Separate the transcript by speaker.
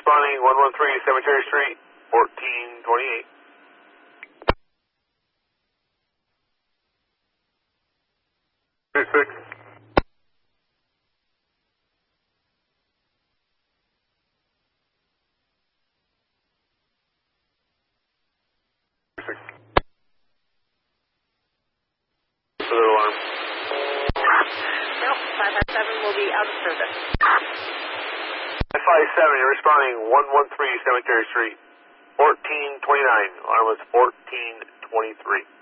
Speaker 1: responding 113 Cemetery Street, 1428. 26. Further alarm.
Speaker 2: No, 557 will be out of service.
Speaker 1: 557, you're responding 113 Cemetery Street, 1429. Alarm was 1423.